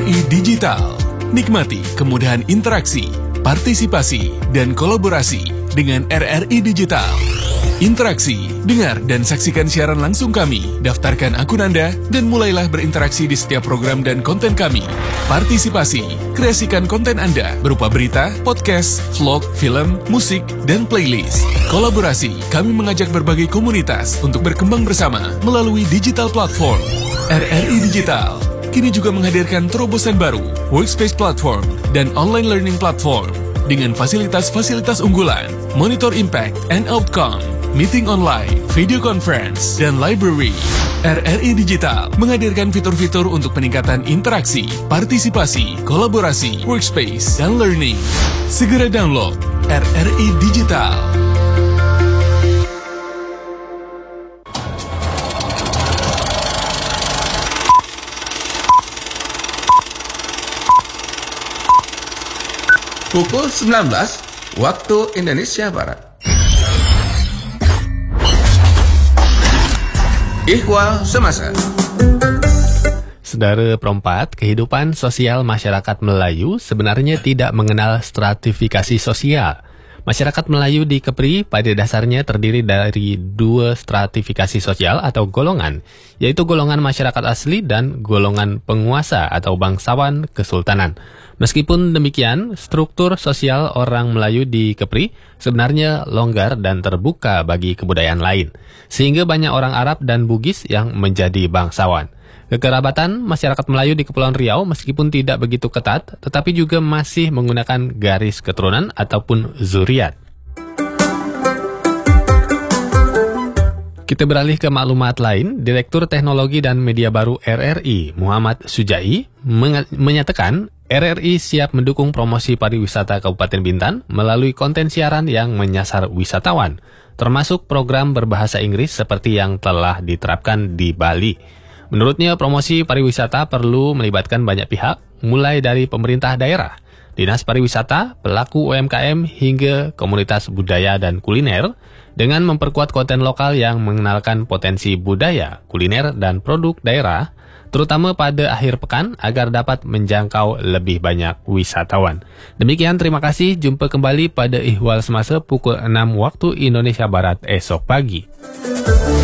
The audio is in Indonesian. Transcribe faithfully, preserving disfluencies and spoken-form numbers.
I Digital. Nikmati kemudahan interaksi, partisipasi, dan kolaborasi dengan R R I Digital. Interaksi, dengar dan saksikan siaran langsung kami, daftarkan akun Anda, dan mulailah berinteraksi di setiap program dan konten kami. Partisipasi, kreasikan konten Anda berupa berita, podcast, vlog, film, musik, dan playlist. Kolaborasi, kami mengajak berbagai komunitas untuk berkembang bersama melalui digital platform. R R I Digital kini juga menghadirkan terobosan baru, workspace platform, dan online learning platform dengan fasilitas-fasilitas unggulan, monitor impact and outcome, meeting online, video conference, dan library. R R I Digital menghadirkan fitur-fitur untuk peningkatan interaksi, partisipasi, kolaborasi, workspace, dan learning. Segera download R R I Digital. Pukul sembilan belas waktu Indonesia Barat. Ihwal Semasa. Saudara perempat, kehidupan sosial masyarakat Melayu sebenarnya tidak mengenal stratifikasi sosial. Masyarakat Melayu di Kepri pada dasarnya terdiri dari dua stratifikasi sosial atau golongan, yaitu golongan masyarakat asli dan golongan penguasa atau bangsawan kesultanan. Meskipun demikian, struktur sosial orang Melayu di Kepri sebenarnya longgar dan terbuka bagi kebudayaan lain, sehingga banyak orang Arab dan Bugis yang menjadi bangsawan. Kekerabatan masyarakat Melayu di Kepulauan Riau meskipun tidak begitu ketat, tetapi juga masih menggunakan garis keturunan ataupun zuriat. Kita beralih ke maklumat lain. Direktur Teknologi dan Media Baru R R I, Muhammad Sujai, meng- menyatakan R R I siap mendukung promosi pariwisata Kabupaten Bintan melalui konten siaran yang menyasar wisatawan, termasuk program berbahasa Inggris seperti yang telah diterapkan di Bali. Menurutnya, promosi pariwisata perlu melibatkan banyak pihak, mulai dari pemerintah daerah, dinas pariwisata, pelaku U M K M, hingga komunitas budaya dan kuliner, dengan memperkuat konten lokal yang mengenalkan potensi budaya, kuliner, dan produk daerah, terutama pada akhir pekan agar dapat menjangkau lebih banyak wisatawan. Demikian, terima kasih. Jumpa kembali pada Ihwal Semasa pukul enam waktu Indonesia Barat esok pagi.